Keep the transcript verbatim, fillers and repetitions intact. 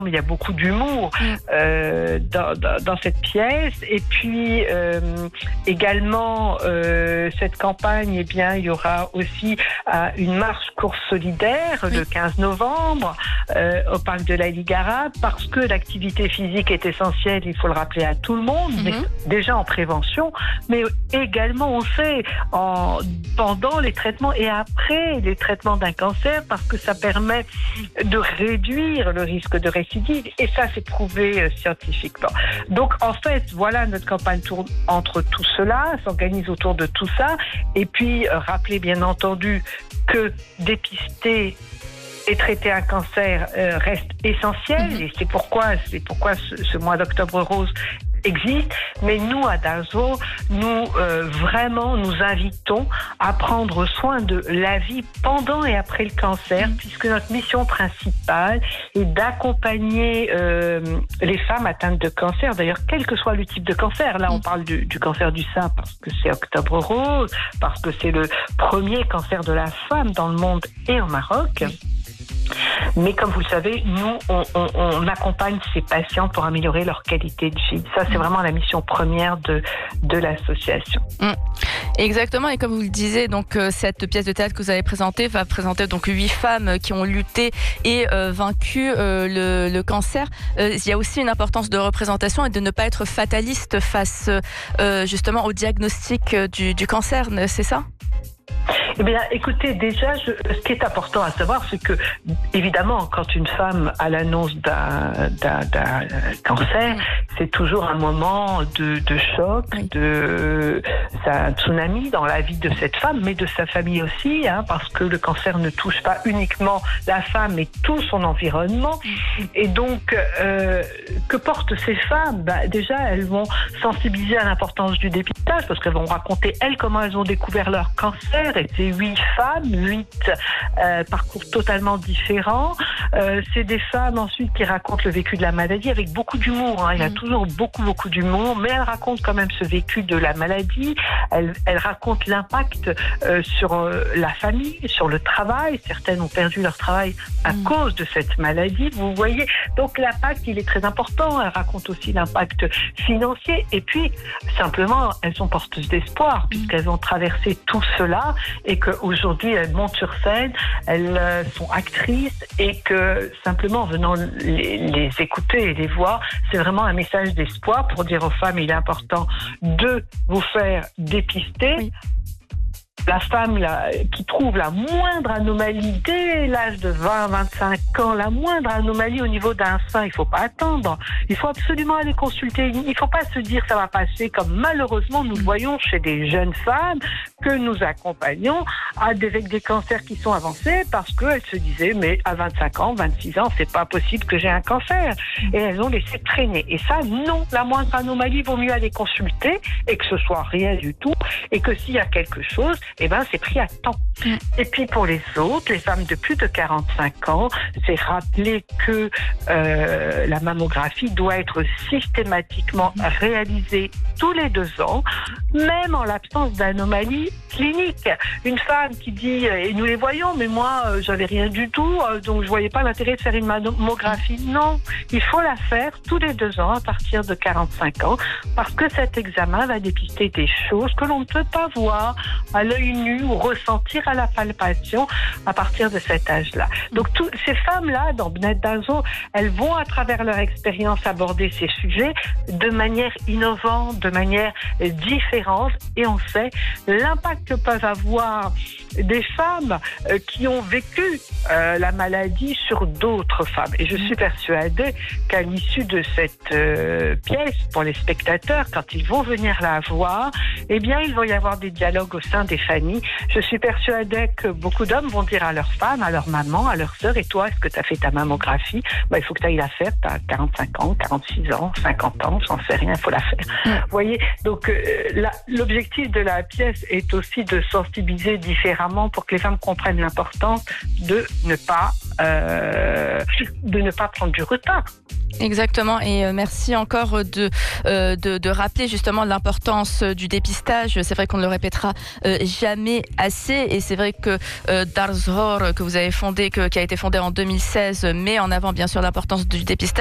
Il y a beaucoup d'humour euh, dans, dans, dans cette pièce. Et puis euh, également, euh, cette campagne, eh bien, il y aura aussi euh, une marche course solidaire oui. le quinze novembre euh, au parc de la Ligue arabe, parce que l'activité physique est essentielle, il faut le rappeler à tout le monde, mm-hmm. mais déjà en prévention, mais également, on sait, en, pendant les traitements et après les traitements d'un cancer, parce que ça permet de réduire le risque de récidive. Et ça, c'est prouvé euh, scientifiquement. Donc, en fait, voilà, notre campagne tourne entre tout cela, s'organise autour de tout ça. Et puis, euh, rappeler, bien entendu, que dépister et traiter un cancer euh, reste essentiel. Mmh. Et c'est pourquoi, c'est pourquoi ce, ce mois d'Octobre Rose existe, mais nous à Dassault, nous euh, vraiment nous invitons à prendre soin de la vie pendant et après le cancer, mmh. puisque notre mission principale est d'accompagner euh, les femmes atteintes de cancer, d'ailleurs quel que soit le type de cancer. Là, mmh. on parle du, du cancer du sein parce que c'est Octobre Rose, parce que c'est le premier cancer de la femme dans le monde et au Maroc. Mmh. Mais comme vous le savez, nous, on, on, on accompagne ces patients pour améliorer leur qualité de vie. Ça, c'est vraiment la mission première de, de l'association. Mmh. Exactement, et comme vous le disiez, donc, euh, cette pièce de théâtre que vous avez présentée va présenter donc, huit femmes qui ont lutté et euh, vaincu euh, le, le cancer. Euh, il y a aussi une importance de représentation et de ne pas être fataliste face euh, justement au diagnostic du, du cancer, c'est ça ? Eh bien, écoutez, déjà, je, ce qui est important à savoir, c'est que, évidemment, quand une femme a l'annonce d'un, d'un, d'un cancer, c'est toujours un moment de, de choc, oui. de, c'est un tsunami dans la vie de cette femme, mais de sa famille aussi, hein, parce que le cancer ne touche pas uniquement la femme, mais tout son environnement. Et donc, euh, que portent ces femmes ? Ben, déjà, elles vont sensibiliser à l'importance du dépistage, parce qu'elles vont raconter, elles, comment elles ont découvert leur cancer. Et c'est huit femmes, huit euh, parcours totalement différents. Euh, c'est des femmes ensuite qui racontent le vécu de la maladie avec beaucoup d'humour. Hein. Il y a mmh. toujours beaucoup, beaucoup d'humour, mais elles racontent quand même ce vécu de la maladie. Elles, elles racontent l'impact euh, sur euh, la famille, sur le travail. Certaines ont perdu leur travail à mmh. cause de cette maladie. Vous voyez, donc l'impact, il est très important. Elles racontent aussi l'impact financier. Et puis, simplement, elles sont porteuses d'espoir, mmh. puisqu'elles ont traversé tout cela et qu'aujourd'hui, elles montent sur scène, elles euh, sont actrices et que simplement en venant les, les écouter et les voir, c'est vraiment un message d'espoir pour dire aux femmes, il est important de vous faire dépister. Oui. La femme là, qui trouve la moindre anomalie dès l'âge de vingt à vingt-cinq ans, la moindre anomalie au niveau d'un sein, il ne faut pas attendre. Il faut absolument aller consulter. Il ne faut pas se dire ça va passer, comme malheureusement nous le voyons chez des jeunes femmes que nous accompagnons avec des cancers qui sont avancés parce qu'elles se disaient mais à vingt-cinq ans, vingt-six ans, c'est pas possible que j'ai un cancer. Et elles ont laissé traîner. Et ça, non, la moindre anomalie, il vaut mieux aller consulter et que ce soit rien du tout et que s'il y a quelque chose, eh ben, c'est pris à temps. Mmh. Et puis pour les autres, les femmes de plus de quarante-cinq ans, c'est rappeler que euh, la mammographie doit être systématiquement mmh. réalisée tous les deux ans, même en l'absence d'anomalies cliniques. Une femme qui dit, et nous les voyons, mais moi, euh, j'avais rien du tout, euh, donc je voyais pas l'intérêt de faire une mammographie. Non, il faut la faire tous les deux ans à partir de quarante-cinq ans, parce que cet examen va dépister des choses que l'on ne peut pas voir à l'œil nu ou ressentir à la palpation à partir de cet âge-là. Donc toutes ces femmes-là, dans Bned Dassault, elles vont à travers leur expérience aborder ces sujets de manière innovante, de manière différente, et on sait l'impact que peuvent avoir des femmes euh, qui ont vécu euh, la maladie sur d'autres femmes. Et je suis persuadée qu'à l'issue de cette euh, pièce, pour les spectateurs, quand ils vont venir la voir, eh bien, il va y avoir des dialogues au sein des familles. Je suis persuadée que beaucoup d'hommes vont dire à leurs femmes, à leur maman, à leur sœur, et toi, est-ce que tu as fait ta mammographie ? Bah, il faut que tu ailles la faire, tu as quarante-cinq ans, quarante-six ans, cinquante ans, j'en sais rien, il faut la faire. Mmh. Vous voyez, donc euh, la, l'objectif de la pièce est aussi de sensibiliser différemment pour que les femmes comprennent l'importance de ne pas, euh, de ne pas prendre du retard. Exactement, et euh, merci encore de, euh, de, de rappeler justement l'importance du dépistage. C'est vrai qu'on ne le répétera euh, jamais assez. Et c'est vrai que euh, Darzhor, que vous avez fondé, que, qui a été fondé en deux mille seize, met en avant bien sûr l'importance du dépistage.